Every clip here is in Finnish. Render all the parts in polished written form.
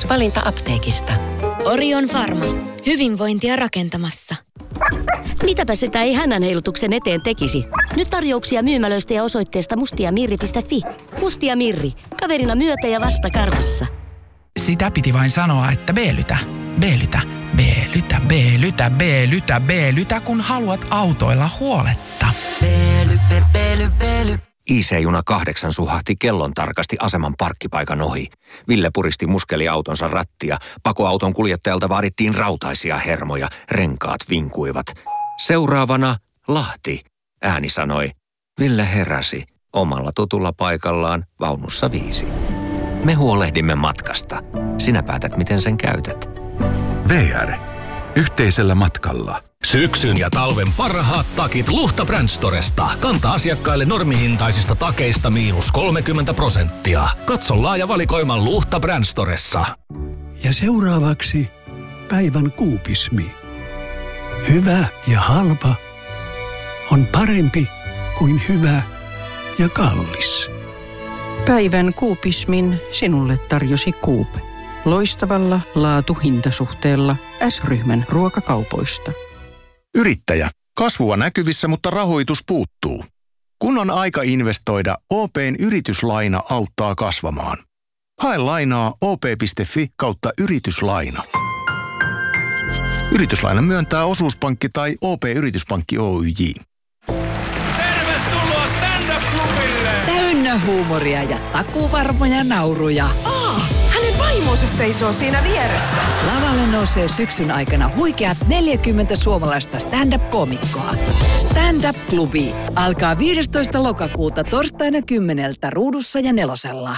Paras valinta apteekista. Orion Pharma. Hyvinvointia rakentamassa. Mitäpä sitä ei hännänheilutuksen eteen tekisi? Nyt tarjouksia myymälöistä ja osoitteesta mustiamirri.fi. Mustia Mirri. Kaverina myötä ja vasta karvassa. Sitä piti vain sanoa, että B-lytä, B-lytä, B-lytä, B-lytä, B-lytä, B-lytä, kun haluat autoilla huoletta. IC-juna 8 suhahti kellon tarkasti aseman parkkipaikan ohi. Ville puristi muskeliautonsa rattia. Pakoauton kuljettajalta vaadittiin rautaisia hermoja. Renkaat vinkuivat. Seuraavana Lahti, ääni sanoi. Ville heräsi omalla tutulla paikallaan vaunussa 5. Me huolehdimme matkasta. Sinä päätät, miten sen käytät. VR. Yhteisellä matkalla. Syksyn ja talven parhaat takit Luhta Brand Storesta. Kanta-asiakkaille normihintaisista takeista -30%. Katso laaja valikoima Luhta Brand Storessa. Ja seuraavaksi päivän kuupismi. Hyvä ja halpa on parempi kuin hyvä ja kallis. Päivän kuupismin sinulle tarjosi Coop. Loistavalla laatu-hintasuhteella S-ryhmän ruokakaupoista. Yrittäjä. Kasvua näkyvissä, mutta rahoitus puuttuu. Kun on aika investoida, OP:n yrityslaina auttaa kasvamaan. Hae lainaa op.fi/yrityslaina. Yrityslaina myöntää Osuuspankki tai OP-yrityspankki Oyj. Tervetuloa stand-up-klubille! Täynnä huumoria ja takuvarmoja nauruja. Hänen vaimonsa seisoo siinä vieressä. Lavalle nousee syksyn aikana huikeat 40 suomalaista stand-up-koomikkoa. Stand-up-klubi alkaa 15. lokakuuta torstaina 10 ruudussa ja 4.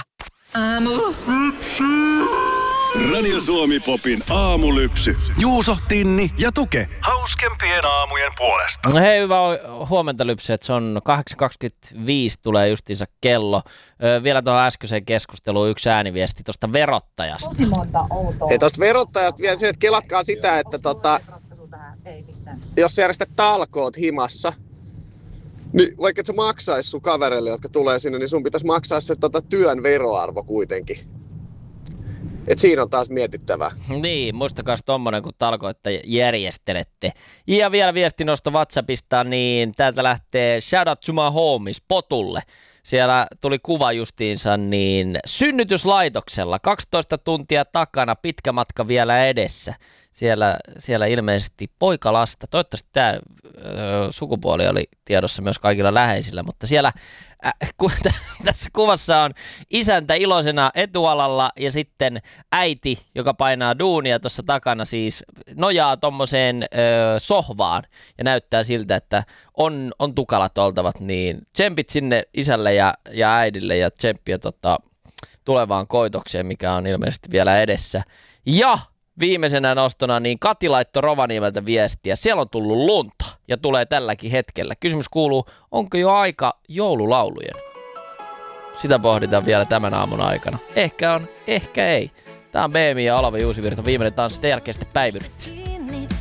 Radio Suomi Popin aamulypsy. Juuso, Tinni ja Tuke. Hauskempien aamujen puolesta. No hei, hyvää huomenta lypsy, että se on 8.25 tulee justiinsa kello. Vielä tuohon äskeiseen keskusteluun yksi ääniviesti tuosta verottajasta. Hei, tuosta verottajasta vielä se, että kelatkaa sitä, että jos sä järjestät talkoot himassa, niin vaikka et sä maksaisi sun kavereille, jotka tulee sinne, niin sun pitäisi maksaa se työn veroarvo kuitenkin. Et siinä on taas mietittävää. Niin, muistakaa tommonen, kun talkoitta järjestelette. Ja vielä viestinosto WhatsAppista, niin täältä lähtee shout out to my homies Potulle. Siellä tuli kuva justiinsa, niin synnytyslaitoksella 12 tuntia takana, pitkä matka vielä edessä. Siellä ilmeisesti poikalasta. Toivottavasti tämä sukupuoli oli tiedossa myös kaikilla läheisillä, mutta siellä tässä kuvassa on isäntä iloisena etualalla ja sitten äiti, joka painaa duunia tuossa takana, siis nojaa tommoseen sohvaan ja näyttää siltä, että on tukalat oltavat, niin tsempit sinne isälle ja äidille ja tsemppiä tulevaan koitokseen, mikä on ilmeisesti vielä edessä. Ja viimeisenä nostona, niin Kati laittoi Rovaniemeltä viestiä. Siellä on tullut lunta ja tulee tälläkin hetkellä. Kysymys kuuluu, onko jo aika joululaulujen? Sitä pohditaan vielä tämän aamun aikana. Ehkä on, ehkä ei. Tää on BMI ja Olava Juusivirta. Viimeinen tanssi, jälkeen sitten Päivyrit.